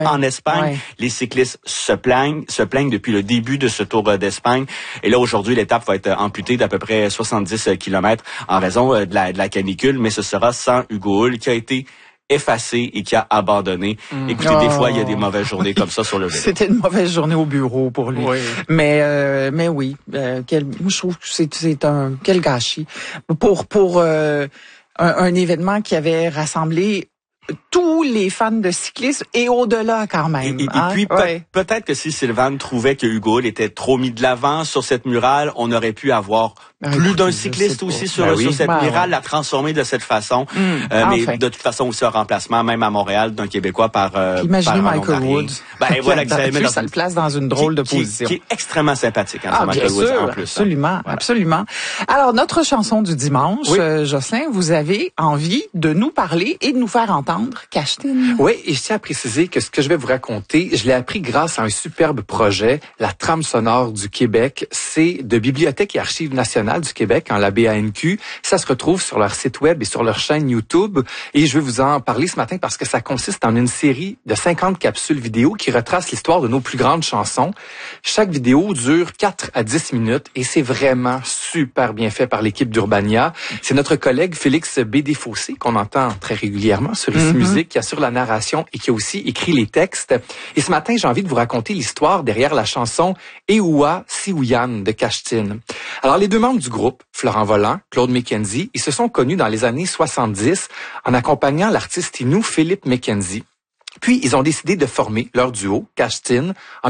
en Espagne. Les cyclistes se plaignent depuis le début de ce Tour d'Espagne. Et là, aujourd'hui, l'étape va être amputée d'à peu près 70 km en raison de la canicule, mais ce sera sans Hugo Hull qui a été effacé et qui a abandonné. Écoutez, des fois, il y a des mauvaises journées comme ça sur le vélo. C'était une mauvaise journée au bureau pour lui. Oui. Mais oui, je trouve que c'est quel gâchis. Pour un événement qui avait rassemblé tous les fans de cyclisme et au-delà quand même. Et puis peut-être que si Sylvane trouvait que Hugo Hull était trop mis de l'avant sur cette murale, on aurait pu avoir plus d'un cycliste aussi sur cette murale, la transformer de cette façon. Mais de toute façon aussi un remplacement, même à Montréal, d'un Québécois par imaginez Michael Woods. Voilà, ça le place dans une drôle de position. Qui est extrêmement sympathique, Michael Woods en plus. Absolument, absolument. Alors, notre chanson du dimanche, Jocelyn, vous avez envie de nous parler et de nous faire entendre Cachetin. Oui, et je tiens à préciser que ce que je vais vous raconter, je l'ai appris grâce à un superbe projet, la trame sonore du Québec. C'est de Bibliothèque et Archives nationales du Québec, la BANQ. Ça se retrouve sur leur site web et sur leur chaîne YouTube. Et je vais vous en parler ce matin parce que ça consiste en une série de 50 capsules vidéo qui retracent l'histoire de nos plus grandes chansons. Chaque vidéo dure 4 à 10 minutes et c'est vraiment super bien fait par l'équipe d'Urbania. C'est notre collègue Félix Bédé-Fossé, qu'on entend très régulièrement sur Ici Musique, qui assure la narration et qui a aussi écrit les textes. Et ce matin, j'ai envie de vous raconter l'histoire derrière la chanson Ewa Siouyan de Cachetin. Alors, les deux membres du groupe, Florent Volant, Claude McKenzie, ils se sont connus dans les années 70 en accompagnant l'artiste inou Philippe McKenzie. Puis, ils ont décidé de former leur duo, Cachetin, en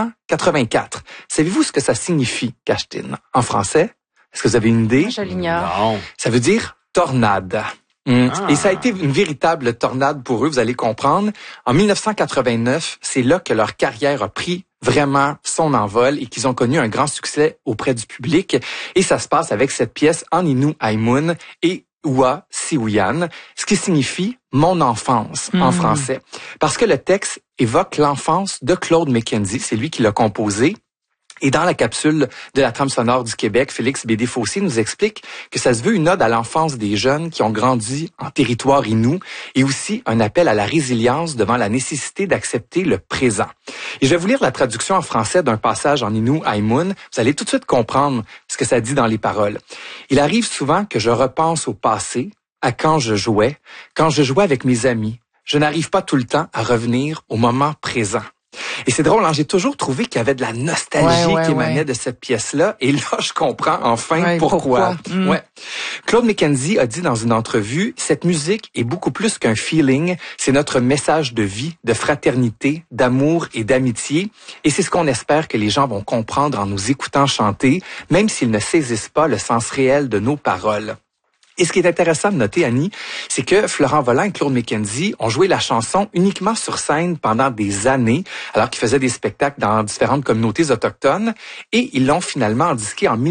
1984. Savez-vous ce que ça signifie, Cachetin, en français? Est-ce que vous avez une idée? Moi, je l'ignore. Non. Ça veut dire tornade. Et ça a été une véritable tornade pour eux, vous allez comprendre. En 1989, c'est là que leur carrière a pris vraiment son envol et qu'ils ont connu un grand succès auprès du public. Et ça se passe avec cette pièce en Innu Aimun et Ewa Siouyan, ce qui signifie « mon enfance » en français. Parce que le texte évoque l'enfance de Claude McKenzie, c'est lui qui l'a composé. Et dans la capsule de la trame sonore du Québec, Félix Bédé-Fossé nous explique que ça se veut une ode à l'enfance des jeunes qui ont grandi en territoire inou et aussi un appel à la résilience devant la nécessité d'accepter le présent. Et je vais vous lire la traduction en français d'un passage en Innu Aimun. Vous allez tout de suite comprendre ce que ça dit dans les paroles. « Il arrive souvent que je repense au passé, à quand je jouais avec mes amis. Je n'arrive pas tout le temps à revenir au moment présent. » Et c'est drôle, j'ai toujours trouvé qu'il y avait de la nostalgie qui émanait de cette pièce-là. Et là, je comprends enfin pourquoi. Claude McKenzie a dit dans une entrevue, cette musique est beaucoup plus qu'un feeling. C'est notre message de vie, de fraternité, d'amour et d'amitié. Et c'est ce qu'on espère que les gens vont comprendre en nous écoutant chanter, même s'ils ne saisissent pas le sens réel de nos paroles. Et ce qui est intéressant de noter, Annie, c'est que Florent Volant et Claude McKenzie ont joué la chanson uniquement sur scène pendant des années, alors qu'ils faisaient des spectacles dans différentes communautés autochtones, et ils l'ont finalement endisqué en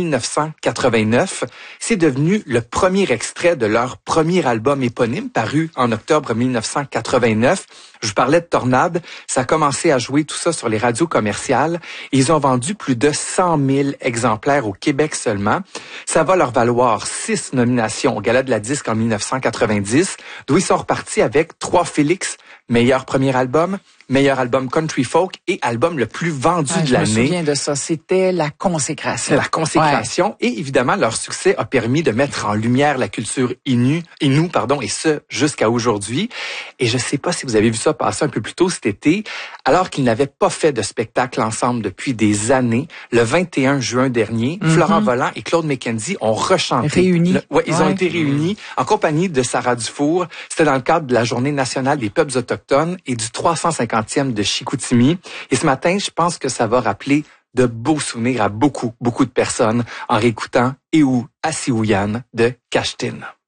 1989. C'est devenu le premier extrait de leur premier album éponyme, paru en octobre 1989. Je vous parlais de Tornade, ça a commencé à jouer tout ça sur les radios commerciales. Ils ont vendu plus de 100 000 exemplaires au Québec seulement. Ça va leur valoir 6 nominations au Gala de la Disque en 1990, d'où ils sont repartis avec 3 Félix, meilleur premier album, meilleur album country folk et album le plus vendu de l'année. Je me souviens de ça, c'était la consécration. La consécration. Et évidemment, leur succès a permis de mettre en lumière la culture inou, et ce, jusqu'à aujourd'hui. Et je sais pas si vous avez vu ça passer un peu plus tôt cet été, alors qu'ils n'avaient pas fait de spectacle ensemble depuis des années. Le 21 juin dernier, Florent Volant et Claude McKenzie ont rechanté. Réunis. Ils ont été réunis en compagnie de Sarah Dufour. C'était dans le cadre de la Journée nationale des peuples autochtones et du 350e de Chicoutimi. Et ce matin, je pense que ça va rappeler de beaux souvenirs à beaucoup de personnes en réécoutant Ewa Siouyan de Cachetin.